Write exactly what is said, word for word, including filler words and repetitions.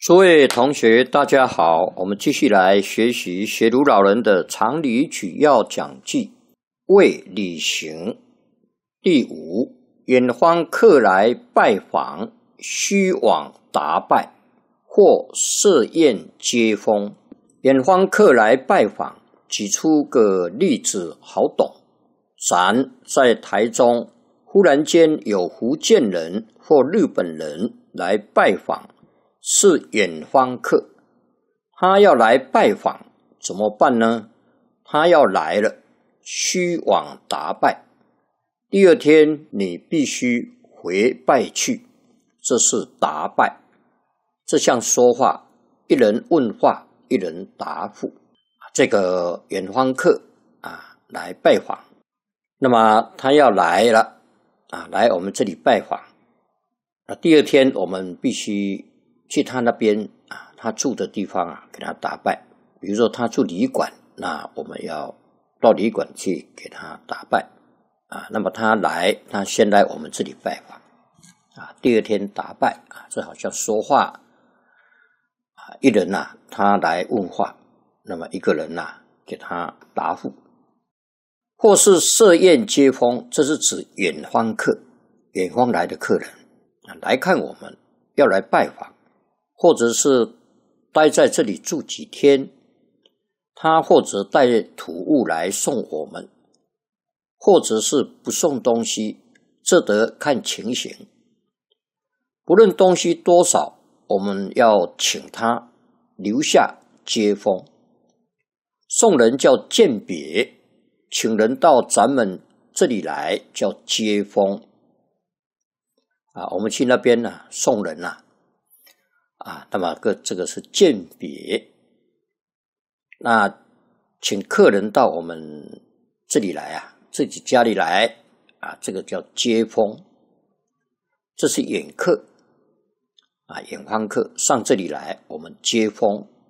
诸位同学，大家好，我们继续来学习学儒老人的常理举要讲记，为礼行。第五，远方客来拜访，须往答拜，或设宴接风。远方客来拜访，举出个例子好懂。咱在台中，忽然间有福建人或日本人来拜访，是远方客，他要来拜访怎么办呢？他要来了，须往答拜。第二天你必须回拜去，这是答拜。这项说话，一人问话，一人答复。这个远方客啊来拜访，那么他要来了啊，来我们这里拜访。那第二天我们必须去他那边啊，他住的地方啊，给他答拜。比如说他住旅馆，那我们要到旅馆去给他答拜啊。那么他来，他先来我们这里拜访啊，第二天答拜啊，这好像说话啊，一人啊，他来问话，那么一个人呐，给他答复。或是设宴接风，这是指远方客，远方来的客人啊，来看我们，要来拜访。或者是待在这里住几天，他或者带土物来送我们，或者是不送东西，这得看情形。不论东西多少，我们要请他留下接风。送人叫饯别，请人到咱们这里来叫接风啊。我们去那边呢、啊，送人啊啊，那么个这个是饯别。那请客人到我们这里来啊，自己家里来啊，这个叫接风。这是远客啊，远方客上这里来，我们接风。